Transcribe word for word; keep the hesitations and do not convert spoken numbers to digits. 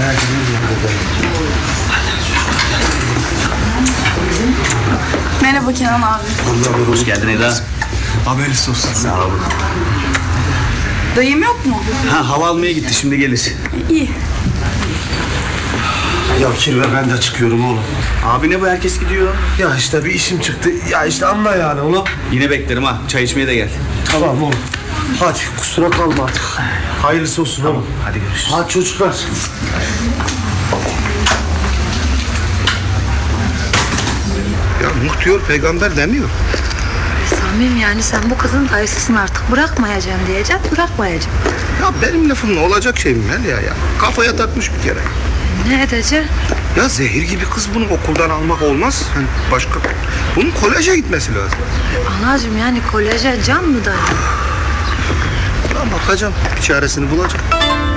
Merhaba Kenan abi. Allah hoş geldin Eda. Haberiniz olsun. Sağ olun. Dayım yok mu? Ha, hava almaya gitti, şimdi gelir. İyi. Ya Kirve ben de çıkıyorum oğlum. Abi ne bu, herkes gidiyor. Ya işte bir işim çıktı. Ya işte anla yani oğlum. Yine beklerim ha, çay içmeye de gel. Tamam oğlum. Hadi kusura kalma artık. Hayırlısı olsun tamam. Oğlum. Hadi görüşürüz. Hadi çocuklar. Ya Nuh diyor, peygamber demiyor. Samim yani sen bu kızın dayısısın artık bırakmayacağım diyeceksin bırakmayacağım. Ya benim lafım ne olacak şey mi Melia ya? Kafaya takmış bir kere. Ne edeceksin? Ya zehir gibi kız, bunu okuldan almak olmaz. Hani başka... Bunun koleje gitmesi lazım. Anacığım yani koleje can mı dayı? Ben bakacağım, bir çaresini bulacağım.